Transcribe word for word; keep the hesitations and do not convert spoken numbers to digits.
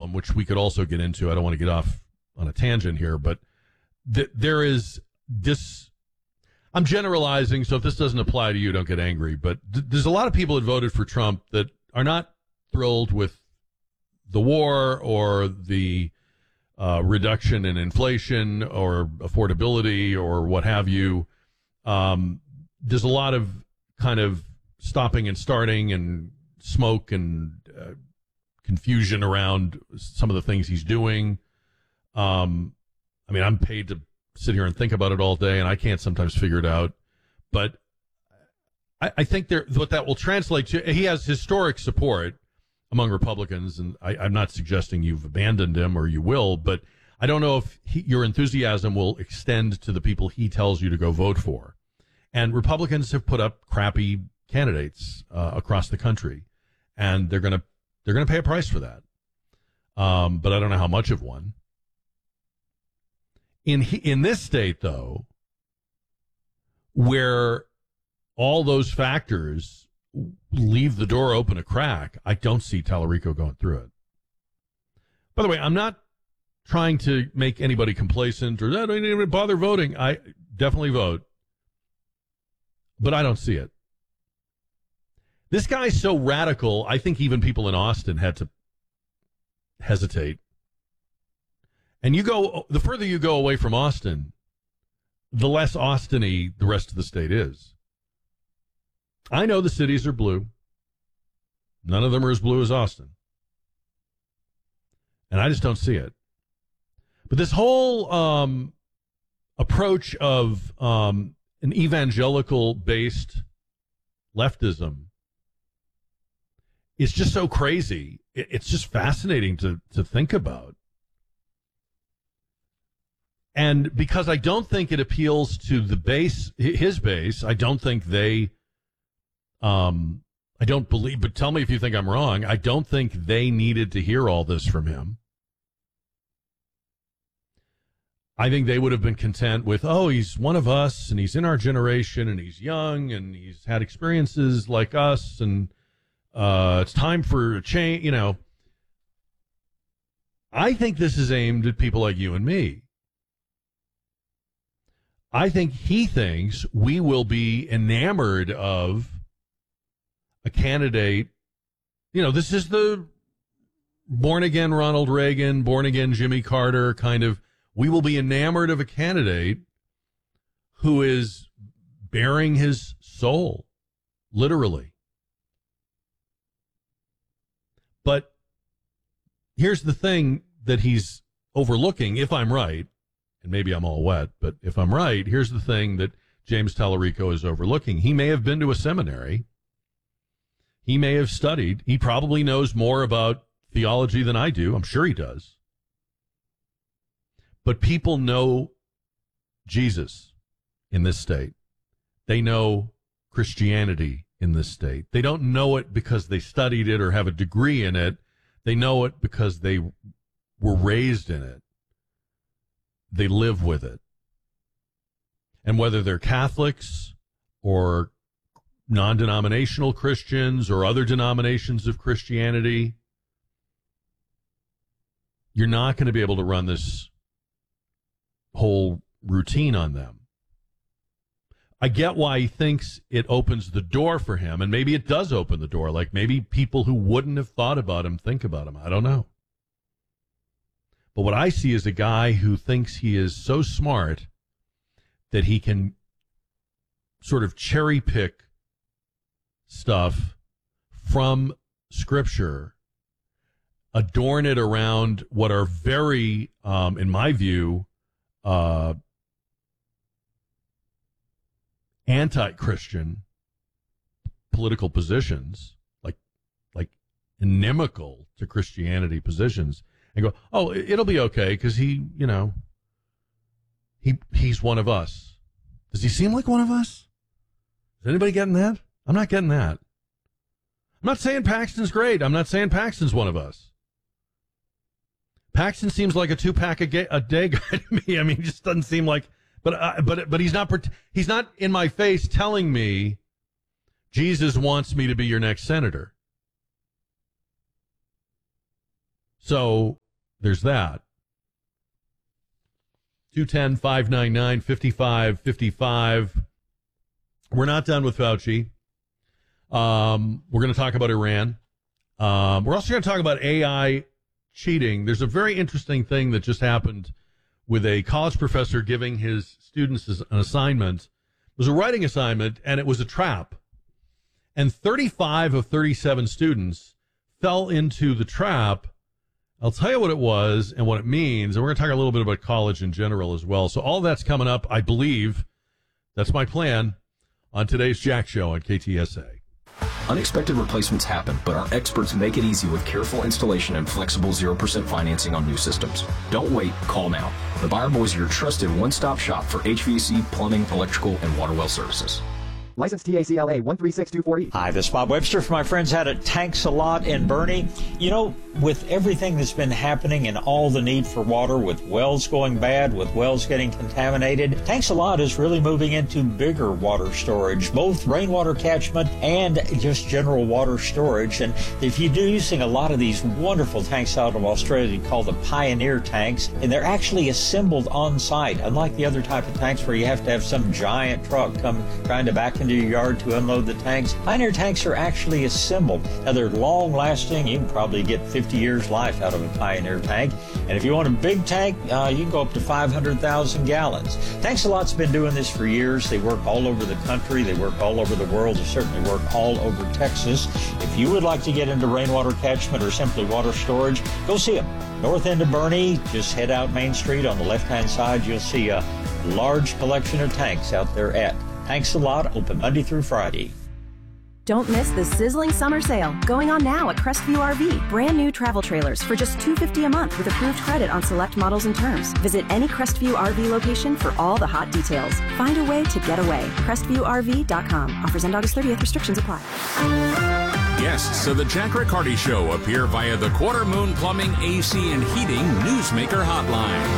problem, which we could also get into. I don't want to get off on a tangent here, but th- there is dis. I'm generalizing, so if this doesn't apply to you, don't get angry. But th- there's a lot of people that voted for Trump that are not thrilled with the war or the uh, reduction in inflation or affordability or what have you. Um, there's a lot of kind of stopping and starting and smoke and uh, confusion around some of the things he's doing. Um, I mean, I'm paid to sit here and think about it all day, and I can't sometimes figure it out. But I, I think there, what that will translate to, he has historic support among Republicans, and I, I'm not suggesting you've abandoned him or you will, but I don't know if he, your enthusiasm will extend to the people he tells you to go vote for. And Republicans have put up crappy candidates uh, across the country, and they're going to they're going to pay a price for that. Um, but I don't know how much of one. In in this state, though, where all those factors leave the door open a crack, I don't see Tallarico going through it. By the way, I'm not trying to make anybody complacent or I don't even bother voting. I definitely vote, but I don't see it. This guy's so radical, I think even people in Austin had to hesitate. And you go, the further you go away from Austin, the less Austin-y the rest of the state is. I know the cities are blue. None of them are as blue as Austin. And I just don't see it. But this whole um, approach of um, an evangelical-based leftism is just so crazy. It's just fascinating to, to think about. And because I don't think it appeals to the base, his base, I don't think they... Um, I don't believe, but tell me if you think I'm wrong. I don't think they needed to hear all this from him. I think they would have been content with, oh, he's one of us and he's in our generation and he's young and he's had experiences like us and uh, it's time for a change, you know. I think this is aimed at people like you and me. I think he thinks we will be enamored of a candidate, you know, this is the born-again Ronald Reagan, born-again Jimmy Carter kind of, we will be enamored of a candidate who is bearing his soul, literally. But here's the thing that he's overlooking, if I'm right, and maybe I'm all wet, but if I'm right, here's the thing that James Tallarico is overlooking. He may have been to a seminary. He may have studied. He probably knows more about theology than I do. I'm sure he does. But people know Jesus in this state. They know Christianity in this state. They don't know it because they studied it or have a degree in it. They know it because they were raised in it. They live with it. And whether they're Catholics or non-denominational Christians or other denominations of Christianity, you're not going to be able to run this whole routine on them. I get why he thinks it opens the door for him, and maybe it does open the door. Like maybe people who wouldn't have thought about him think about him. I don't know. But what I see is a guy who thinks he is so smart that he can sort of cherry pick stuff from Scripture, adorn it around what are very, um, in my view, uh, anti-Christian political positions, like like inimical to Christianity positions, and go, oh, it'll be okay because he, you know, he he's one of us. Does he seem like one of us? Is anybody getting that? I'm not getting that. I'm not saying Paxton's great. I'm not saying Paxton's one of us. Paxton seems like a two-pack a, ga- a day guy to me. I mean, he just doesn't seem like... But uh, but but he's not he's not in my face telling me Jesus wants me to be your next senator. So there's that. two one zero, five nine nine, five five five five. We're not done with Fauci. Um, we're going to talk about Iran. Um, we're also going to talk about A I cheating. There's a very interesting thing that just happened with a college professor giving his students an assignment. It was a writing assignment, and it was a trap. And thirty-five of thirty-seven students fell into the trap. I'll tell you what it was and what it means, and we're going to talk a little bit about college in general as well. So all that's coming up, I believe. That's my plan on today's Jack Show on K T S A. Unexpected replacements happen, but our experts make it easy with careful installation and flexible zero percent financing on new systems. Don't wait, call now. The Buyer Boys are your trusted one-stop shop for H V A C, plumbing, electrical, and water well services. License T A C L A one three six two four E. Hi, this is Bob Webster from my friends out at Tanks a Lot in Bernie. You know, with everything that's been happening and all the need for water, with wells going bad, with wells getting contaminated, Tanks a Lot is really moving into bigger water storage, both rainwater catchment and just general water storage. And if you're using a lot of these wonderful tanks out of Australia called the Pioneer tanks, and they're actually assembled on site, unlike the other type of tanks where you have to have some giant truck come trying to back into your yard to unload the tanks. Pioneer tanks are actually assembled. Now they're long lasting. You can probably get fifty years life out of a Pioneer tank. And if you want a big tank, uh, you can go up to five hundred thousand gallons. Tanks a Lot's been doing this for years. They work all over the country. They work all over the world. They certainly work all over Texas. If you would like to get into rainwater catchment or simply water storage, go see them. North end of Bernie, just head out Main Street. On the left-hand side, you'll see a large collection of tanks out there at Tanks a Lot, open Monday through Friday. Don't miss the sizzling summer sale going on now at Crestview R V. Brand new travel trailers for just two hundred fifty dollars a month with approved credit on select models and terms. Visit any Crestview R V location for all the hot details. Find a way to get away. Crestview R V dot com. Offers end August thirtieth. Restrictions apply. Guests of the Jack Riccardi Show appear via the Quarter Moon Plumbing, A C, and Heating Newsmaker Hotline.